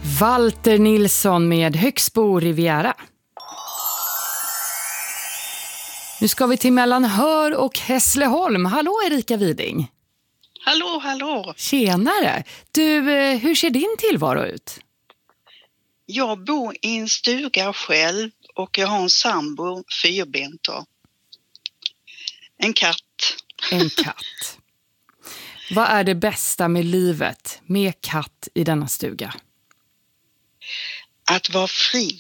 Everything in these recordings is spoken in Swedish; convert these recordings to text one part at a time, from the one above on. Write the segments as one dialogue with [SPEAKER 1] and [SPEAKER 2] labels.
[SPEAKER 1] Walter Nilsson med Högsbo Riviera. Nu ska vi till Mellanhör och Hässleholm. Hallå Erika Widing.
[SPEAKER 2] Hallå, hallå.
[SPEAKER 1] Tjenare. Du, hur ser din tillvaro ut?
[SPEAKER 2] Jag bor i en stuga själv och jag har en sambo, fyrbenter. En katt.
[SPEAKER 1] En katt. Vad är det bästa med livet med katt i denna stuga?
[SPEAKER 2] Att vara fri.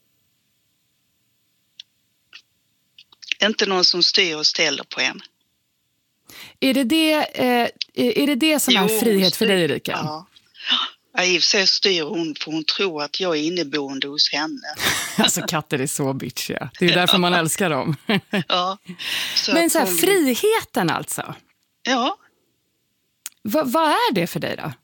[SPEAKER 2] Inte någon som styr och ställer på en.
[SPEAKER 1] Är det det som är frihet för dig, Erika?
[SPEAKER 2] Ja. I och för sig styr hon, för hon tror att jag är inneboende hos henne.
[SPEAKER 1] Alltså katter är så bitchiga. Det är därför man älskar dem.
[SPEAKER 2] Ja.
[SPEAKER 1] Men så här, friheten alltså?
[SPEAKER 2] Ja.
[SPEAKER 1] Vad är det för dig då?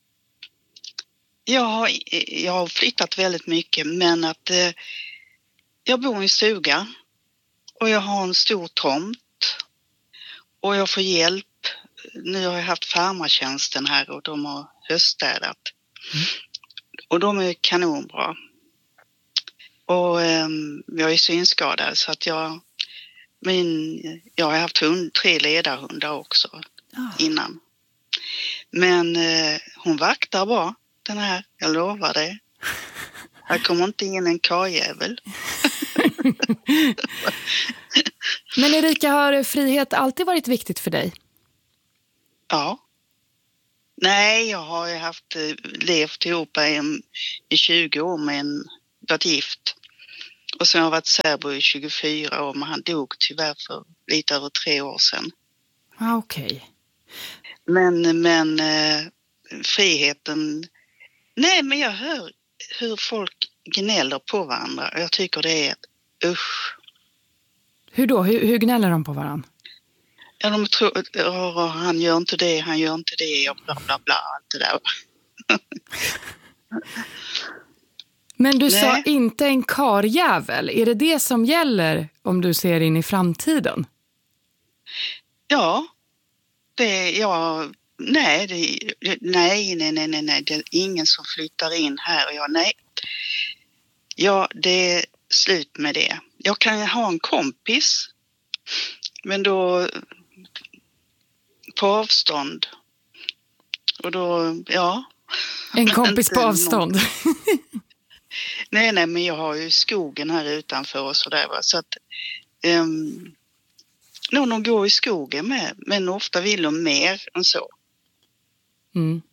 [SPEAKER 2] Jag har flyttat väldigt mycket, men att jag bor i en stuga och jag har en stor tomt och jag får hjälp. Nu har jag haft farmartjänsten här och de har höststädat. Och de är kanonbra. Och jag är synskadad så att jag har haft 3 ledarhundar också innan. Men hon vaktar bra, den här, jag lovar det. Här kommer inte in en karjävel.
[SPEAKER 1] Men Erika, har frihet alltid varit viktigt för dig?
[SPEAKER 2] Ja. Nej, jag har ju levt ihop i 20 år med varit gift. Och sen har jag varit särbo i 24 år, men han dog tyvärr för lite över 3 år sedan.
[SPEAKER 1] Okej.
[SPEAKER 2] Men friheten... Nej, men jag hör hur folk gnäller på varandra. Och jag tycker det är usch.
[SPEAKER 1] Hur då? Hur gnäller de på varandra?
[SPEAKER 2] Ja, de tror han gör inte det och bla bla bla. Allt det där.
[SPEAKER 1] Men du sa inte en karjävel. Är det det som gäller om du ser in i framtiden? Ja.
[SPEAKER 2] Nej. Det är ingen som flyttar in här. Ja, det är slut med det. Jag kan ha en kompis. Men då på avstånd. Och då, ja.
[SPEAKER 1] En kompis på avstånd?
[SPEAKER 2] Nej, men jag har ju skogen här utanför och sådär. Så att någon går i skogen med, men ofta vill de mer än så.
[SPEAKER 1] Mm.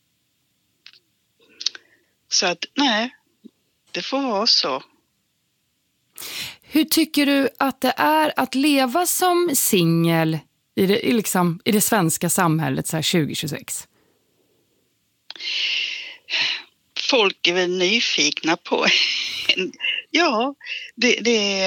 [SPEAKER 2] Så att, nej, det får vara så.
[SPEAKER 1] Hur tycker du att det är att leva som singel i det svenska samhället så här 2026?
[SPEAKER 2] Folk är väl nyfikna på ja, det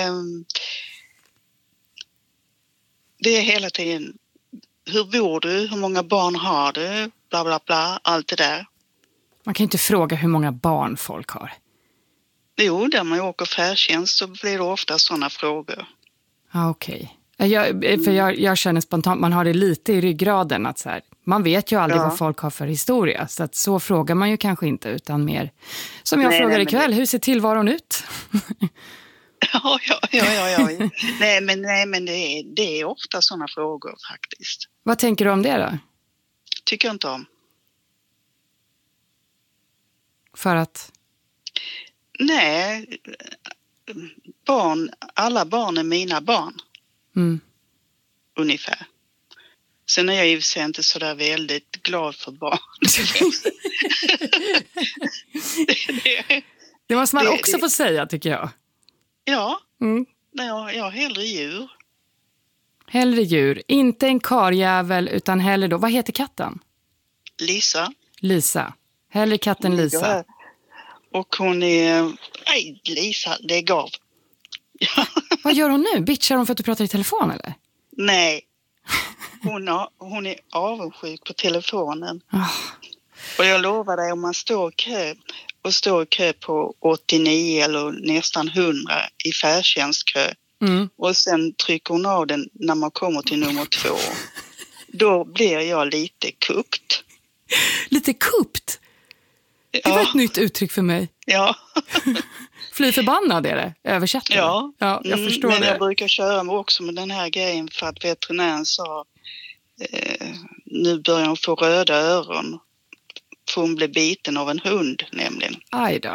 [SPEAKER 2] är hela tiden hur bor du, hur många barn har du, bla bla bla, allt det där.
[SPEAKER 1] Man kan inte fråga hur många barn folk har.
[SPEAKER 2] Jo, där man åker färdtjänst så blir det ofta sådana frågor.
[SPEAKER 1] Okej. Jag känner spontant, man har det lite i ryggraden att så här, man vet ju aldrig vad folk har för historia. Så att så frågar man ju kanske inte utan mer. Som jag frågar ikväll, hur ser tillvaron ut?
[SPEAKER 2] Ja. nej men det är ofta sådana frågor faktiskt.
[SPEAKER 1] Vad tänker du om det då?
[SPEAKER 2] Tycker jag inte om.
[SPEAKER 1] För att?
[SPEAKER 2] Nej, alla barn är mina barn.
[SPEAKER 1] Mm.
[SPEAKER 2] Ungefär. Sen är jag ju inte så där väldigt glad för barn.
[SPEAKER 1] Det måste man också få säga, tycker jag.
[SPEAKER 2] Ja, jag har hellre djur.
[SPEAKER 1] Hellre djur. Inte en karjävel utan hellre då. Vad heter katten?
[SPEAKER 2] Lisa.
[SPEAKER 1] Hellre katten Lisa.
[SPEAKER 2] Och hon är... Nej, Lisa, det är gav.
[SPEAKER 1] Vad gör hon nu? Bitchar hon för att du pratar i telefon, eller?
[SPEAKER 2] Nej. Hon är avundsjuk på telefonen. Och jag lovar dig, om man står i kö på 89 eller nästan 100 i färdtjänstkö. Och sen trycker hon av den när man kommer till nummer 2. Då blir jag lite kuppt.
[SPEAKER 1] Lite kuppt? Det var ett nytt uttryck för mig.
[SPEAKER 2] Ja.
[SPEAKER 1] Fly förbannad är det, översätter.
[SPEAKER 2] Ja,
[SPEAKER 1] jag förstår
[SPEAKER 2] men
[SPEAKER 1] det.
[SPEAKER 2] Jag brukar köra också med den här grejen för att veterinären sa nu börjar hon få röda öron. För hon blev biten av en hund nämligen.
[SPEAKER 1] Aj då.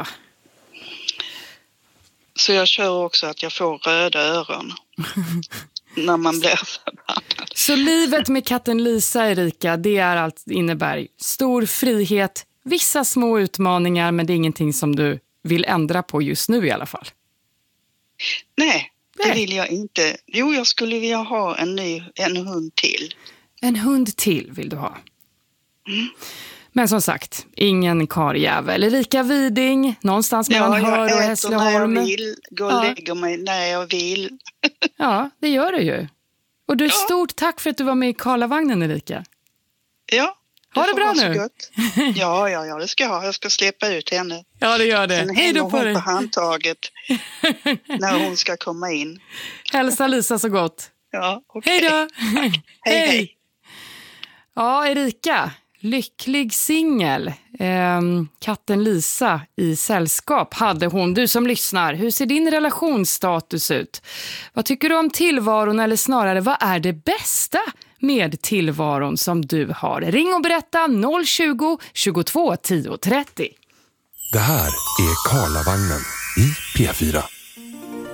[SPEAKER 2] Så jag kör också att jag får röda öron när man blir förbannad.
[SPEAKER 1] Så livet med katten Lisa, Erika, det är allt, innebär stor frihet, vissa små utmaningar, men det är ingenting som du vill ändra på just nu i alla fall.
[SPEAKER 2] Nej, det vill jag inte. Jo, jag skulle vilja ha en hund till. En
[SPEAKER 1] hund till vill du ha.
[SPEAKER 2] Mm.
[SPEAKER 1] Men som sagt, ingen karjävel. Erika Widing, någonstans mellan Hör och Hässleholm.
[SPEAKER 2] Jag vill, gå och lägga mig när jag vill.
[SPEAKER 1] Ja, det gör du ju. Och du, stort tack för att du var med i Karlavagnen, Erika.
[SPEAKER 2] Ja.
[SPEAKER 1] Ha det bra nu.
[SPEAKER 2] Ja, det ska jag ha. Jag ska släppa ut henne.
[SPEAKER 1] Ja, det gör det.
[SPEAKER 2] Hej då på dig. På handtaget när hon ska komma in.
[SPEAKER 1] Hälsa Lisa så gott.
[SPEAKER 2] Ja, okej.
[SPEAKER 1] Hej då.
[SPEAKER 2] Hej.
[SPEAKER 1] Ja, Erika. Lycklig singel. Katten Lisa i sällskap hade hon. Du som lyssnar, hur ser din relationsstatus ut? Vad tycker du om tillvaron, eller snarare vad är det bästa med tillvaron som du har? Ring och berätta 020 22 10 30.
[SPEAKER 3] Det här är Karlavagnen i P4.